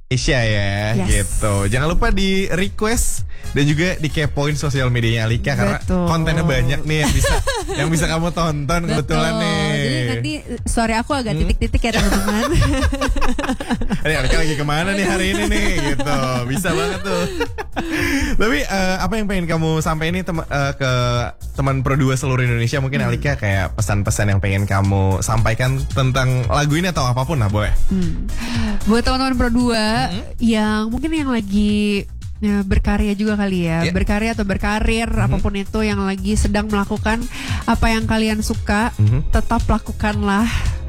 Indonesia ya, gitu. Jangan lupa di request dan juga dikepoin sosial medianya Alika karena kontennya banyak nih yang bisa kamu tonton kebetulan nih. Jadi nanti story aku agak titik-titik ya teman-teman. Ini Alika lagi kemana nih hari ini nih, gitu. Bisa banget tuh. Tapi apa yang pengen kamu sampaikan nih ke teman Pro 2 seluruh Indonesia? Mungkin Alika kayak pesan-pesan yang pengen kamu sampaikan tentang lagu ini atau apapun lah, boleh. Buat teman-teman Pro 2 yang mungkin yang lagi berkarya juga kali ya, berkarya atau berkarir apapun itu, yang lagi sedang melakukan apa yang kalian suka, tetap lakukanlah,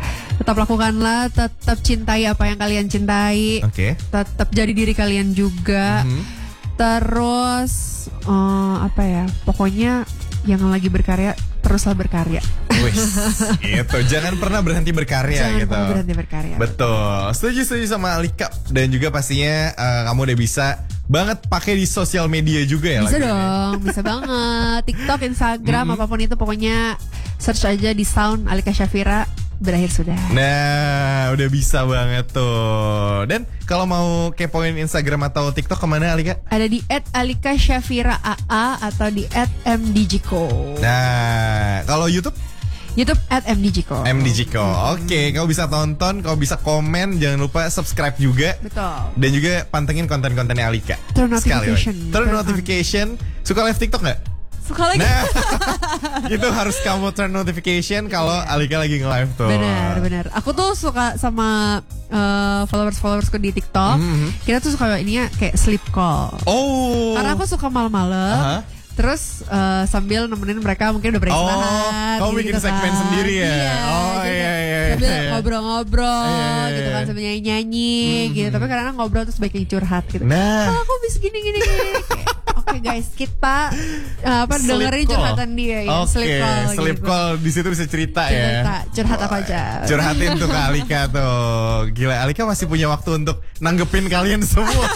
tetap cintai apa yang kalian cintai, tetap jadi diri kalian juga, terus apa ya, pokoknya yang lagi berkarya teruslah berkarya. Gitu. Jangan pernah berhenti berkarya. Jangan gitu. pernah berhenti berkarya. Betul. Setuju sama Alika. Dan juga pastinya kamu udah bisa banget pakai di sosial media juga ya. Bisa dong, bisa banget. TikTok, Instagram, apapun itu, pokoknya search aja di sound Alika Syafira. Berakhir sudah. Nah, udah bisa banget tuh. Dan kalau mau kepoin Instagram atau TikTok kemana Alika? Ada di @AlikaSyafiraAA atau di @mdjko. Nah, kalau YouTube @mdjko. MDJko. Oke, kamu bisa tonton, kamu bisa komen, jangan lupa subscribe juga. Betul. Dan juga pantengin konten-kontennya Alika. Turn notification. Turn notification. Suka live TikTok nggak? Suka lagi. Nah, itu harus kamu turn notification kalau Alika lagi nge-live tuh. Benar. Aku tuh suka sama followersku di TikTok. Kita tuh suka ininya kayak sleep call. Oh. Karena aku suka malam-malam. Terus sambil nemenin mereka mungkin udah beristirahat. Kamu bikin segmen sendiri ya? Iya. Sambil ngobrol-ngobrol gitu kan, sambil nyanyi-nyanyi gitu. Tapi kadang ngobrol terus banyak yang curhat gitu. Nah, aku habis gini. Oke guys, kita dengerin curhatan dia ya. Sleep call di situ bisa cerita ya. Curhat apa aja. Curhatin tuh ke Alika tuh. Gila, Alika masih punya waktu untuk nanggepin kalian semua.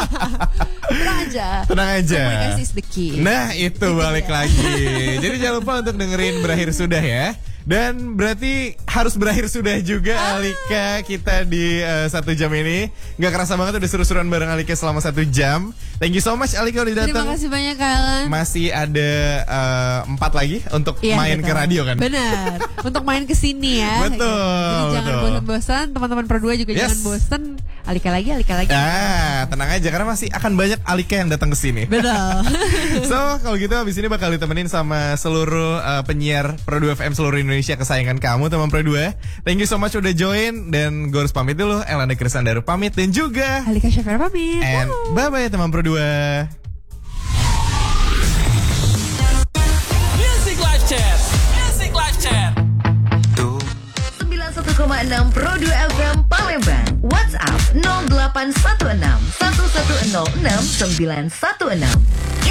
Tenang aja. Komunikasi is the key. Nah, itu balik lagi. Jadi jangan lupa untuk dengerin Berakhir Sudah ya. Dan berarti harus berakhir sudah juga Alika kita di 1 jam ini. Gak kerasa banget udah seru-seruan bareng Alika selama 1 jam. Thank you so much Alika udah datang. Terima kasih banyak Alan. Masih ada 4 lagi untuk main ke radio kan? Benar. Untuk main ke sini ya. Betul. Jadi jangan bosan-bosan, teman-teman Pro 2 juga jangan bosan. Alika lagi. Tenang aja karena masih akan banyak Alika yang datang ke sini. Betul. So, kalau gitu habis ini bakal ditemenin sama seluruh penyiar Pro 2 FM seluruh Indonesia kesayangan kamu teman Pro 2. Thank you so much udah join. Dan gue harus pamit dulu. Elanda Krisandaru pamit. Dan juga Alika Syafira pamit. And bye-bye teman Pro 2. Music Live Chat 91,6 Pro 2 FM Palembang. WhatsApp 0816 110 616.